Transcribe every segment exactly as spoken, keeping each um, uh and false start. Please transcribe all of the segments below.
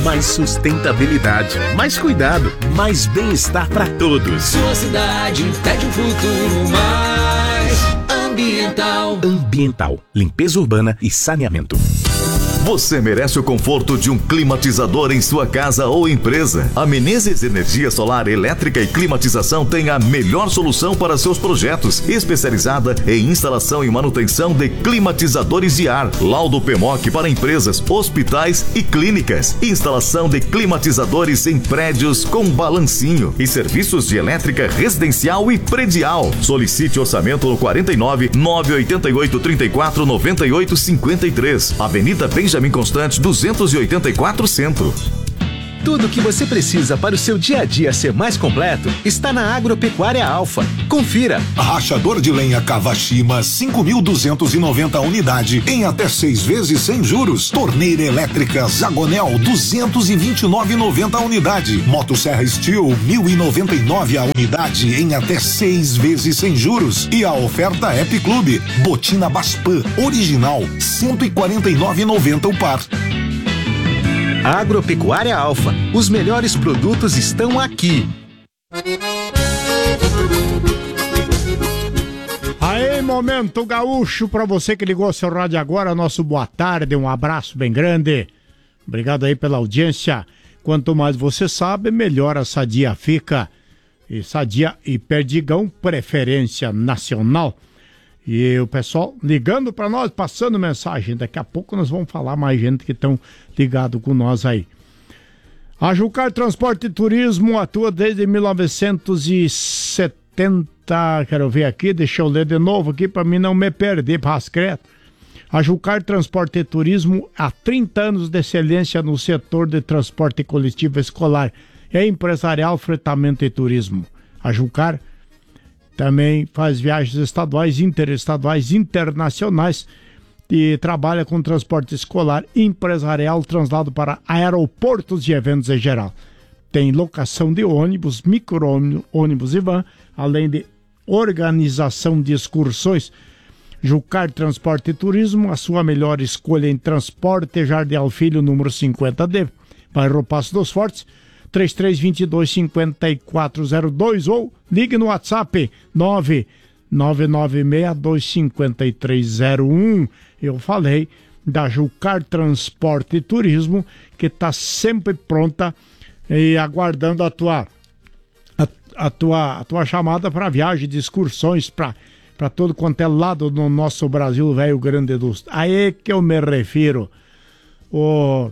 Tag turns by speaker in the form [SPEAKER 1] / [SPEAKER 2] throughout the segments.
[SPEAKER 1] Mais sustentabilidade, mais cuidado, mais bem-estar para todos.
[SPEAKER 2] Sua cidade pede um futuro mais ambiental.
[SPEAKER 1] Ambiental, limpeza urbana e saneamento.
[SPEAKER 3] Você merece o conforto de um climatizador em sua casa ou empresa. A Menezes Energia Solar Elétrica e Climatização tem a melhor solução para seus projetos, especializada em instalação e manutenção de climatizadores de ar, laudo P M O C para empresas, hospitais e clínicas, instalação de climatizadores em prédios com balancinho e serviços de elétrica residencial e predial. Solicite orçamento no quarenta e nove, nove oito oito, trinta e quatro, noventa e oito, cinquenta e três, Avenida Benjamin Constante, duzentos e oitenta e quatro, Centro.
[SPEAKER 1] Tudo o que você precisa para o seu dia a dia ser mais completo está na Agropecuária Alfa. Confira.
[SPEAKER 4] Rachador de lenha Kawashima, cinco mil duzentos e noventa unidade em até seis vezes sem juros. Torneira elétrica Zagonel, duzentos e vinte e nove reais e noventa centavos unidade. Motosserra Steel, mil e noventa e nove a unidade em até seis vezes sem juros. E a oferta App Clube, botina Baspan original, cento e quarenta e nove reais e noventa centavos o par.
[SPEAKER 1] Agropecuária Alfa, os melhores produtos estão aqui.
[SPEAKER 5] Aí, Momento Gaúcho, para você que ligou seu rádio agora, nosso boa tarde, um abraço bem grande. Obrigado aí pela audiência. Quanto mais você sabe, melhor a Sadia fica. E Sadia e Perdigão, preferência nacional. E o pessoal ligando para nós, passando mensagem. Daqui a pouco nós vamos falar mais gente que estão ligado com nós aí. A Jucar Transporte e Turismo atua desde mil novecentos e setenta. Quero ver aqui, deixa eu ler de novo aqui para mim não me perder, Rascreto. A Jucar Transporte e Turismo há trinta anos de excelência no setor de transporte coletivo escolar e empresarial, fretamento e turismo. A Jucar também faz viagens estaduais, interestaduais, internacionais e trabalha com transporte escolar, empresarial, translado para aeroportos e eventos em geral. Tem locação de ônibus, micro-ônibus e van, além de organização de excursões. Jucar Transporte e Turismo, a sua melhor escolha em transporte, Jardim Filho, número cinquenta D, bairro Passo dos Fortes, três três dois dois, cinco quatro zero dois ou ligue no WhatsApp nove nove nove seis dois cinco três zero um. Eu falei da Jucar Transporte e Turismo, que está sempre pronta e aguardando a tua, a, a tua, a tua chamada para viagem de excursões para para todo quanto é lado do nosso Brasil velho grande do... Aí que eu me refiro. O...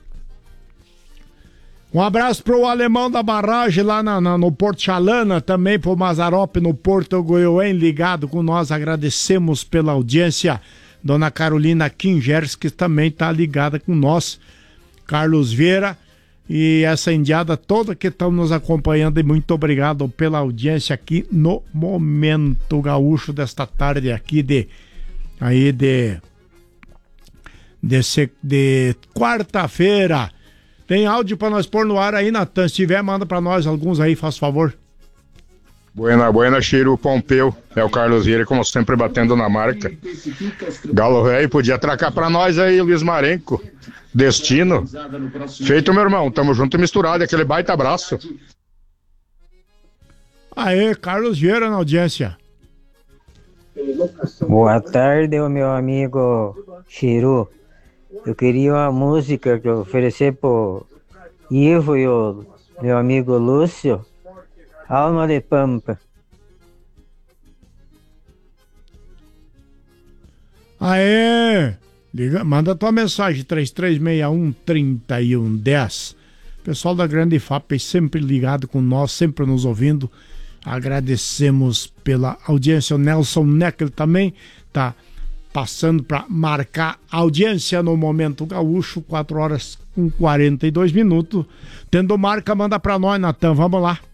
[SPEAKER 5] Um abraço pro alemão da barragem lá na, na, no Porto Chalana, também pro Mazarope no Porto Goiôen, ligado com nós. Agradecemos pela audiência. Dona Carolina Kingers, que também está ligada com nós. Carlos Vieira e essa indiada toda que estão nos acompanhando. E muito obrigado pela audiência aqui no Momento Gaúcho desta tarde aqui de... Aí de... De, de quarta-feira. Tem áudio pra nós pôr no ar aí, Natan? Se tiver, manda pra nós alguns aí, faz favor.
[SPEAKER 6] Buena, buena, Chiro Pompeu. É o Carlos Vieira, como sempre, batendo na marca. Galo velho, podia atracar pra nós aí, Luiz Marenco. Destino. Feito, meu irmão. Tamo junto e misturado. Aquele baita abraço.
[SPEAKER 5] Aê, Carlos Vieira na audiência.
[SPEAKER 7] Boa tarde, meu amigo Chiro. Eu queria uma música que eu oferecer pro Ivo e o meu amigo Lúcio, Alma de Pampa.
[SPEAKER 5] Aê! Liga, manda tua mensagem, três três seis um, três um um zero. Pessoal da Grande F A P sempre ligado com nós, sempre nos ouvindo. Agradecemos pela audiência. O Nelson Neckel também tá passando para marcar audiência no Momento Gaúcho, quatro horas com quarenta e dois minutos. Tendo marca, manda para nós, Natan. Vamos lá.